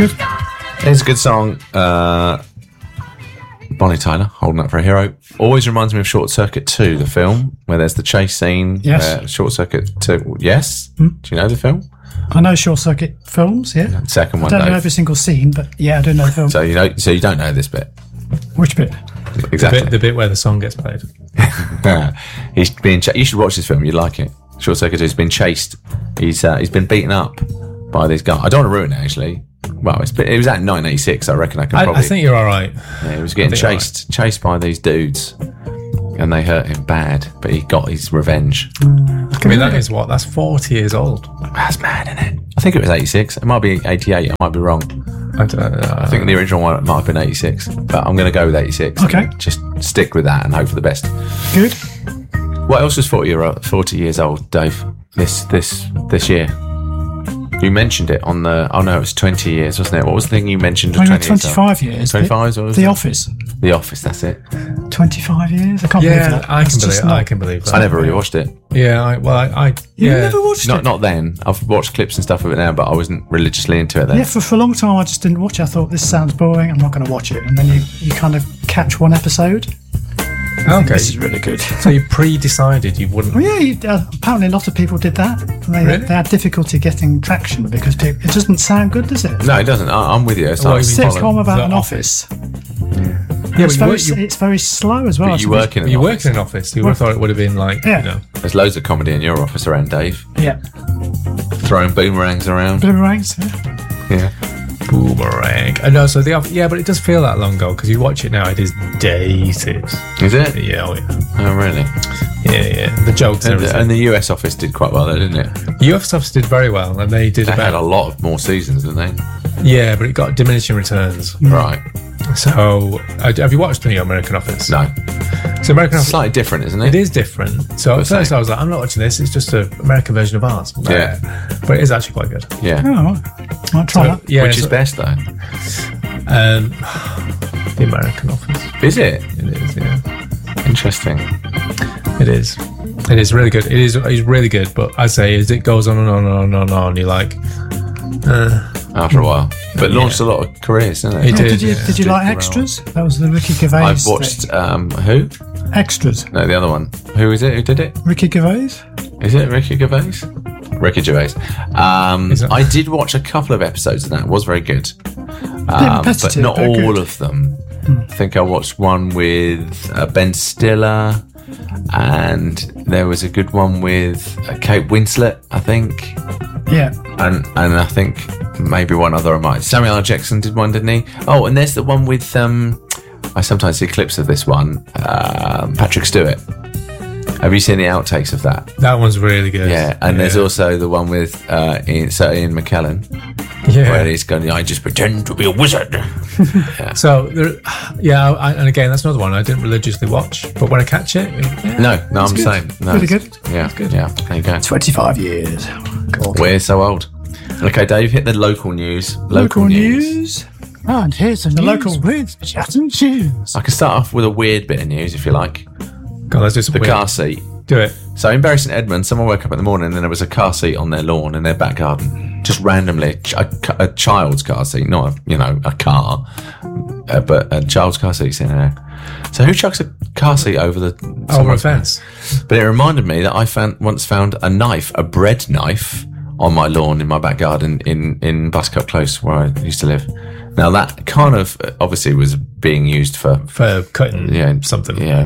Good. It's a good song. Bonnie Tyler, Holding Up for a Hero. Always reminds me of Short Circuit 2, the film, where there's the chase scene. Yes. Short Circuit 2. Yes? Do you know the film? I know Short Circuit films, yeah. Second one, I don't know Dave. every single scene, but yeah, I do know the film. So you don't know this bit. Which bit? Exactly. The bit where the song gets played. He's being. You should watch this film. You'd like it. Short Circuit 2. He's been chased. He's been beaten up by these guys. I don't want to ruin it, actually. Well, it was out in 1986. I reckon I can probably. I think you're all right. Yeah, he was getting chased by these dudes, and they hurt him bad. But he got his revenge. I mean, that's 40 years old. That's mad, isn't it? I think it was 86. It might be 88. I might be wrong. I don't know. I think the original one might have been 86, but I'm going to go with 86. Okay. Just stick with that and hope for the best. Good. What else was 40 years old, Dave? This year. You mentioned it on the. Oh no, it was 20 years, wasn't it? What was the thing you mentioned? 25 years. 25 years. The Office. The Office. That's it. 25 years. I can't believe that. I can believe that. I never really watched it. Yeah. You never watched it? Not then. I've watched clips and stuff of it now, but I wasn't religiously into it then. Yeah, for a long time I just didn't watch it. I thought, this sounds boring, I'm not going to watch it. And then you kind of catch one episode. Okay. This is really good. So you pre-decided you wouldn't. Well, yeah, apparently a lot of people did that. They had difficulty getting traction because it doesn't sound good, does it? No, it doesn't. I'm with you. It's Well, like Sitcom about The an Office. office. Yeah, It's very slow as well. But you work in an you office. work in an office. You would have thought it would have been like, Yeah. There's loads of comedy in your office around, Dave. Yeah. Throwing boomerangs around. Boomerangs. Yeah. Yeah. Boomerang. I know. So but it does feel that long ago because you watch it now. It is dated. Is it? Yeah. Oh, yeah. Oh, really? Yeah. The jokes and everything. And the US office did quite well, though, didn't it? US office did very well, and they did They had a about lot of more seasons, didn't they? yeah, but it got diminishing returns. Right. So have you watched the American Office? No. So American Office. Slightly different, isn't it? It is different. So at first I was like, I'm not watching this. It's just an American version of ours. Yeah. But it is actually quite good. Yeah. Oh, I'll try that. Yeah. Which is best, though? The American Office. Is it? It is. Yeah. Interesting. It is. It is really good. It's really good. But I say, as it goes on and on and on and on, you're like, After a while. But launched a lot of careers, didn't it? It did. Did you like Extras? That was the Ricky Gervais. I've watched, who? Extras. No, the other one. Who is it? Who did it? Ricky Gervais. Is it Ricky Gervais? Ricky Gervais. I did watch a couple of episodes of that. It was very good. But repetitive, not but all good. of them. I think I watched one with Ben Stiller, and there was a good one with Kate Winslet, I think. Yeah. And I think maybe one other I might. Samuel L. Jackson did one, didn't he? Oh, and there's the one with, I sometimes see clips of this one, Patrick Stewart. Have you seen the outtakes of that? that one's really good. Yeah, and there's also the one with Sir Ian McKellen, where he's going, I just pretend to be a wizard. So, and again, that's another one I didn't religiously watch, but when I catch it, No, I'm saying. No, Pretty good. Yeah, good. yeah, there you go. 25 years. God. We're so old. Okay, Dave, hit the local news. Local news. And here's the local with Chat and Tunes. I can start off with a weird bit of news, if you like. God, let's do some The weird. car seat. Do it. So in Bury St Edmunds, someone woke up in the morning and there was a car seat on their lawn in their back garden, just randomly, a child's car seat, not a car, but a child's car seat sitting there. So who chucks a car seat over the Over a fence. But it reminded me that I once found a knife, a bread knife, on my lawn in my back garden in Buttercup Close, where I used to live. Now that kind of obviously was being used for cutting something. Yeah.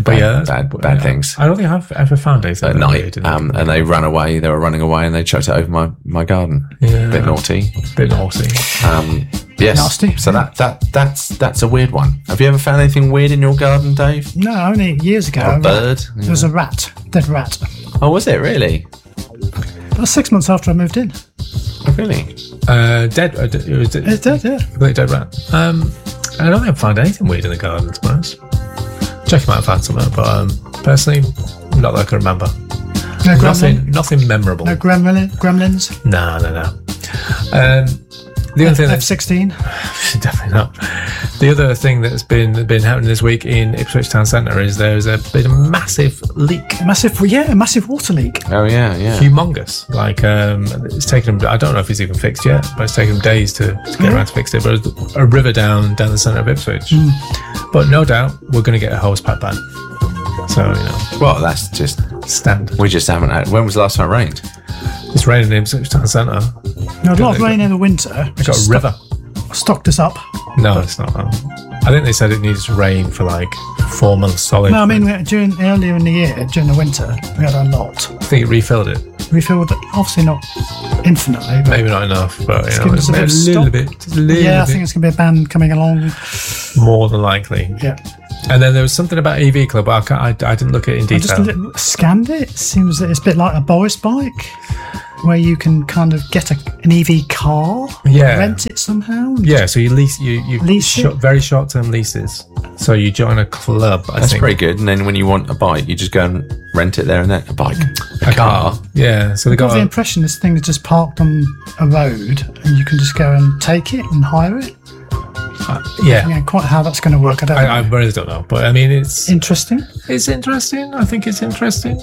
Bad things. I don't think I've ever found anything At that night, weird, and they ran away. They were running away, and they chucked it over my garden. Yeah. Bit naughty. Bit naughty. Yes. Nasty. So that's a weird one. Have you ever found anything weird in your garden, Dave? No, only years ago. A bird? There was a rat. Dead rat. Oh, was it really? That was 6 months after I moved in. Oh, really? Dead. It was It's dead, yeah. completely dead rat. I don't think I've found anything weird in the garden, to be honest. Check might have found something, but personally, not that I can remember. No gremlin. Nothing memorable. No gremlins. No. The other thing that's F16. definitely not. The other thing that's been happening this week in Ipswich Town Centre is there's been a massive leak. A massive water leak. Oh yeah. Humongous. Like it's taken them. I don't know if it's even fixed yet, but it's taken them days to get around to fix it. But it's a river down the centre of Ipswich. But no doubt we're going to get a hose pipe ban. So Well, that's just standard. we just haven't had. When was the last time it rained? It's raining in Ipswich Town Centre. No, a lot of rain in the winter. We've got a river. Stocked us up. No, it's not that. I think they said it needed to rain for like 4 months solid. No, I mean earlier in the year, during the winter, we had a lot. I think it refilled it. We filled it, obviously not infinitely, but Maybe not enough, but It's given us a bit of little stock. bit. Just a little yeah, I bit. think it's going to be a ban coming along. More than likely. Yeah. And then there was something about EV Club. I didn't look at it in I just detail. scanned it. It seems that it's a bit like a Boris bike, where you can kind of get an EV car, Yeah. rent it somehow. Yeah, so you lease Lease it? very short term leases. So you join a club. I That's think. pretty good. And then when you want a bike, you just go and rent it there and then. A bike, a A car. Yeah. So they I got got the impression this thing is just parked on a road, and you can just go and take it and hire it. yeah. Yeah, quite how that's going to work, I don't know. I really don't know, but I mean, it's Interesting. interesting. I think it's interesting.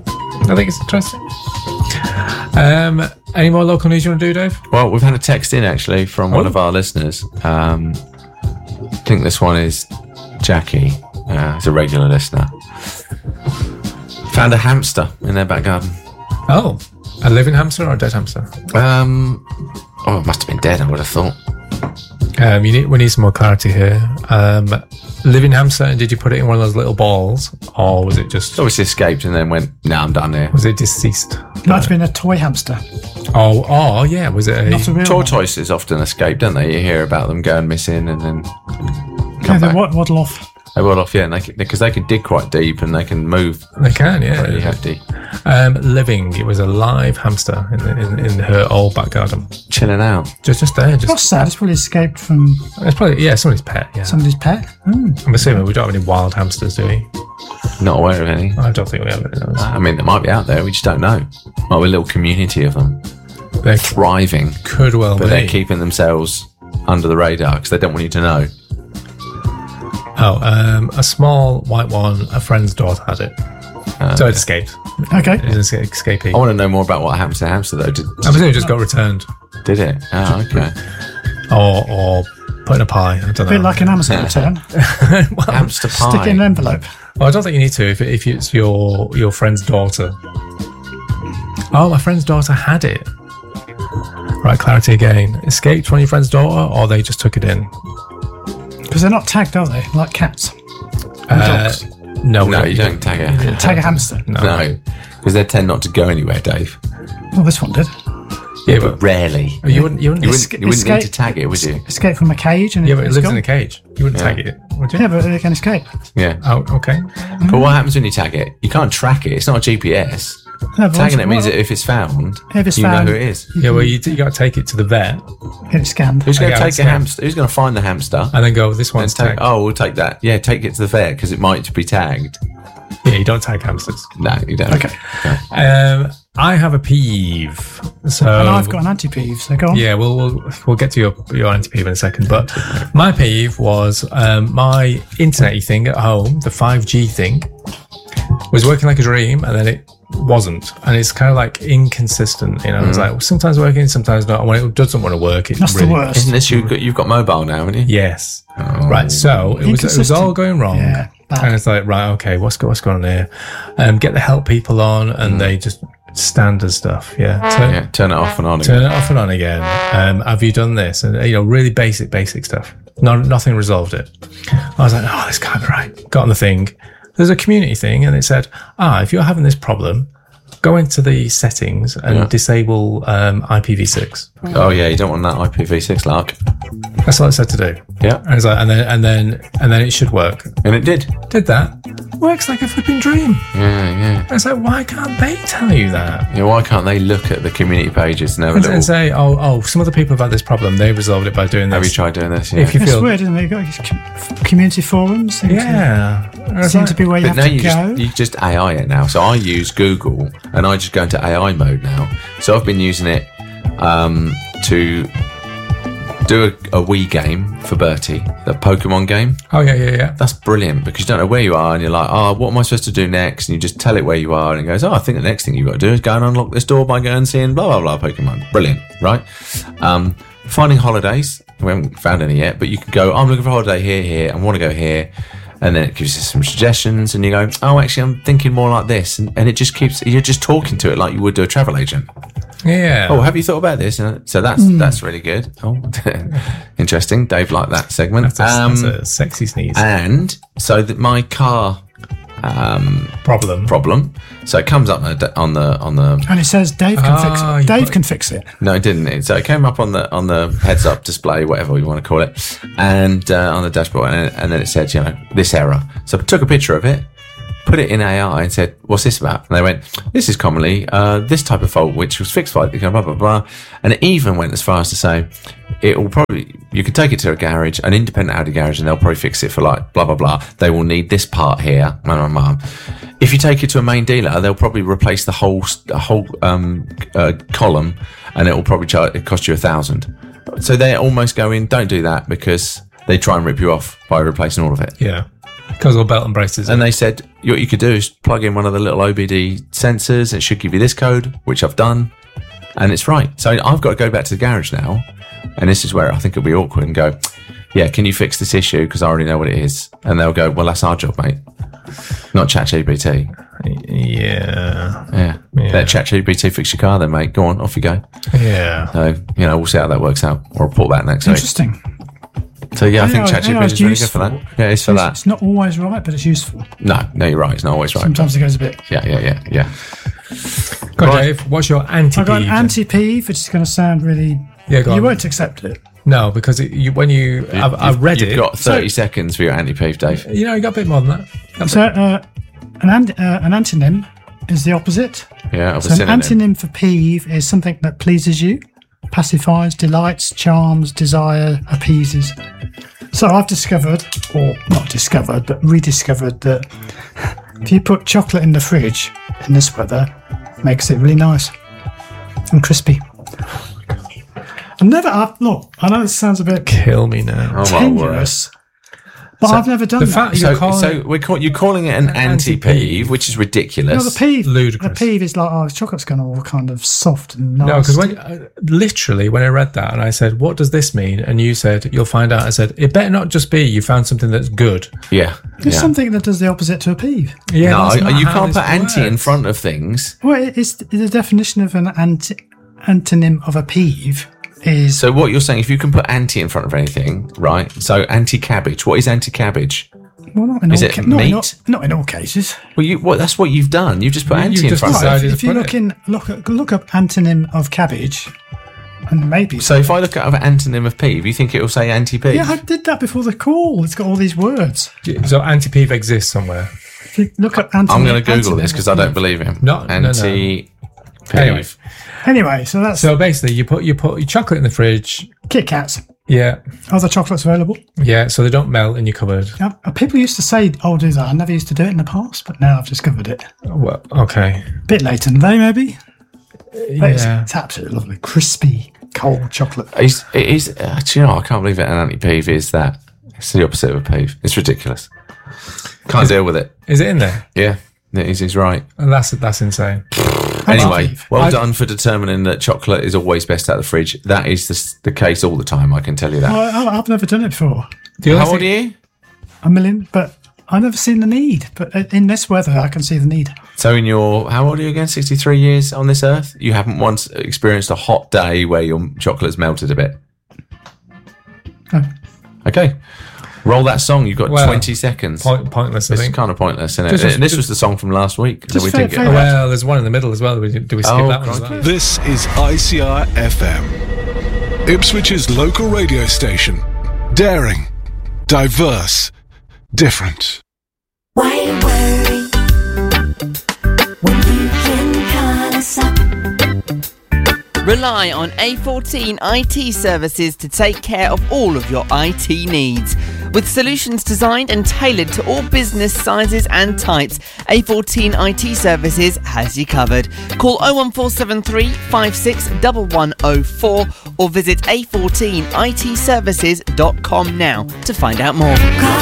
Any more local news you want to do, Dave? Well, we've had a text in actually from one of our listeners. I think this one is Jackie. He's a regular listener. Found a hamster in their back garden. Oh, a living hamster or a dead hamster? It must have been dead, I would have thought. We need some more clarity here. Living hamster, and did you put it in one of those little balls, or was it just Obviously escaped and then went, "Now I'm done here." was it deceased? Might have been a toy hamster, Oh, yeah. Was it not a real one. Tortoises often escape, don't they? You hear about them going missing and then Yeah, come they back. waddle off. They roll off, yeah, because they can dig quite deep and they can move They can, yeah. pretty hefty. Living, it was a live hamster in her old back garden, Chilling out. just there. That's Just sad. It's probably escaped from it's probably somebody's pet. Yeah, somebody's pet. I'm assuming we don't have any wild hamsters, do we? Not aware of any. I don't think we have any of those. I mean, they might be out there. We just don't know. Might be a little community of them They thriving, could well but be. they're keeping themselves under the radar because they don't want you to know. A small white one. A friend's daughter had it, so it escaped. Okay. It was escaping. I want to know more about what happened to the hamster, though. I presume it just got returned, Did it? Oh, okay. or put in a pie. I don't A know. bit like an Amazon return. Hamster pie. Stick it in an envelope. Well, I don't think you need to if it's your friend's daughter. Oh, my friend's daughter had it. Right, clarity again. Escaped from your friend's daughter, or they just took it in? Because they're not tagged, are they? Like cats. And dogs. No, No, you don't tag it. Tag a hamster. No, because they tend not to go anywhere, Dave. Well, this one did. Yeah, but Rarely. you wouldn't. You wouldn't need to escape- tag it, would you? Escape from a cage and Yeah, but it it's lives gone. in a cage. You wouldn't Yeah. tag it, would you? Yeah, but they can escape. Yeah. Oh, okay. But what happens when you tag it? You can't track it. It's not a GPS. No, but Tagging once- it means that if it's found, If it's you found, know who it is. Yeah, well, you got to take it to the vet get it scanned. Who's going Okay, to take understand. a hamster? Who's going to find the hamster? and then go. This And one's take, tagged. oh, we'll take that. Yeah, take it to the vet because it might be tagged. Yeah, you don't tag hamsters. No, you don't. Okay. I have a peeve. So And I've got an anti-peeve, so go on. Yeah, we'll get to your anti-peeve in a second. But my peeve was my internet-y thing at home, the 5G thing, was working like a dream, and then it wasn't. And it's kind of like inconsistent. You know, it's like sometimes working, sometimes not. And when it doesn't want to work, it That's really, the worst. Isn't this you've got mobile now, haven't you? Yes. Right. So it was Inconsistent. all going wrong. Yeah, bad. And it's like, right, okay, what's going on here? Get the help people on, and they just standard stuff. Yeah. So, Yeah, turn it off and on. turn Again. it off and on again. Have you done this? And really basic stuff. Nothing resolved it. I was like, oh, this can't be right. Got on the thing. There's a community thing, and it said, if you're having this problem, go into the settings and disable IPv6. Oh yeah, you don't want that IPv6 lark. That's what it said to do. Yeah, And it's like, and then it should work. and it did. Did that? Works like a flipping dream. Yeah. It's like, why can't they tell you that? Yeah, why can't they look at the community pages and have a And little? say, oh, some other people have had this problem. They resolved it by doing this. Have you tried doing this? Yeah. If you It's feel, weird, isn't it? You've got these community forums. Seem to be where you But have now to go. you just AI it now. So I use Google and I just go into AI mode now. So I've been using it to do a Wii game for Bertie, the Pokemon game. Oh, yeah. That's brilliant because you don't know where you are and you're like, oh, what am I supposed to do next? And you just tell it where you are and it goes, oh, I think the next thing you've got to do is go and unlock this door by going and seeing blah, blah, blah Pokemon. Brilliant, right? Finding holidays. We haven't found any yet, but you can go, I'm looking for a holiday here, I want to go here. And then it gives you some suggestions and you go, oh, actually, I'm thinking more like this. And it just keeps, you're just talking to it like you would do a travel agent. Yeah. Oh, have you thought about this? So that's really good. Oh, interesting. Dave liked that segment. That's a sexy sneeze. And so my car problem. So it comes up on the And it says Dave can fix it. Dave can fix it. No, it didn't. So it came up on the heads up display, whatever you want to call it, and on the dashboard, and then it said, this error. So I took a picture of it, put it in AI, and said, "What's this about?" And they went, "This is commonly this type of fault, which was fixed by blah blah blah." And it even went as far as to say, "It will probably you can take it to a garage, an independent Audi garage, and they'll probably fix it for like blah blah blah. They will need this part here." If you take it to a main dealer, they'll probably replace the whole column, and it will probably cost you $1,000. So they're almost going, "Don't do that," because they try and rip you off by replacing all of it. Yeah. Because all belt and braces. And they said, what you could do is plug in one of the little OBD sensors. It should give you this code, which I've done. And it's right. So I've got to go back to the garage now. And this is where I think it'll be awkward and go, yeah, can you fix this issue? Because I already know what it is. And they'll go, well, that's our job, mate. Not ChatGPT. Yeah. Let ChatGPT fix your car then, mate. Go on, off you go. Yeah. So, we'll see how that works out. I'll report back next week. Interesting. So I think ChatGPT is really good for that. Yeah, it's for that. It's not always right, but it's useful. No, you're right. It's not always right. Sometimes it goes a bit. Yeah. Go on, Dave. What's your anti-peeve? I've got an anti-peeve, which is going to sound really... Yeah, go on. You won't accept it. No, because I read it. You've got 30 seconds for your anti-peeve, Dave. You got a bit more than that. So an antonym is the opposite. Yeah, of a So an synonym. antonym for peeve is something that pleases you, pacifies, delights, charms, desire, appeases. So I've discovered, or not discovered, but rediscovered that if you put chocolate in the fridge in this weather, it makes it really nice and crispy. Look, I know this sounds a bit Kill me now. tenuous, but I've never done The that. fact You're calling it an anti-peeve, which is ridiculous. No, the peeve. Ludicrous. The peeve is like, the chocolate's gone all kind of soft and nice. No, because when I read that and I said, what does this mean? And you said, you'll find out. I said, it better not just be you found something that's good. Yeah. It's something that does the opposite to a peeve. Yeah, No, that's not you how can't this put anti in works. front of things. Well, it's the definition of an antonym of a peeve is... So what you're saying, if you can put anti in front of anything, right? So anti-cabbage. What is anti-cabbage? Well, not in Is all it meat? Not in all cases. Well, that's what you've done. You've just put anti in just front of it. decided- If you look up antonym of cabbage, and maybe... So if I look at an antonym of peeve, you think it will say anti-peeve? Yeah, I did that before the call. It's got all these words. So anti-peeve exists somewhere. If you look up antonym... I'm going to Google antonym this because I of don't peeve. believe him. No. Anti-peeve. Anyway. Anyway, so So basically, you put your chocolate in the fridge. Kit Kats. Yeah. Are the chocolates available? Yeah, so they don't melt in your cupboard. Yeah. People used to say, "Oh, do that." I never used to do it in the past, but now I've discovered it. Well, okay. Bit late in the day, maybe. But Yeah. it's absolutely lovely, crispy, cold chocolate. Do you know, I can't believe that an anti-peeve is that. It's the opposite of a peeve. It's ridiculous. Can't deal with it. Is it in there? Yeah, he's right. And that's insane. Anyway, Peeve. well done for determining that chocolate is always best out of the fridge. That is the case all the time, I can tell you that. Well, I've never done it before. How old are you? A million, but I've never seen the need. But in this weather, I can see the need. So how old are you again? 63 years on this earth? You haven't once experienced a hot day where your chocolate's melted a bit? No. Okay. Roll that song. You've got 20 seconds. Pointless, I It's think. kind of pointless, isn't Just- it? This was the song from last week. So Just we didn't fair- get fair- that. Well, there's one in the middle as well. Do we skip that one as well? This is ICR FM, Ipswich's local radio station. Daring, diverse, different. Why worry when you can call us up? Rely on A14 IT services to take care of all of your IT needs. With solutions designed and tailored to all business sizes and types, A14 IT services has you covered. Call 01473 561104 or visit a14itservices.com now to find out more.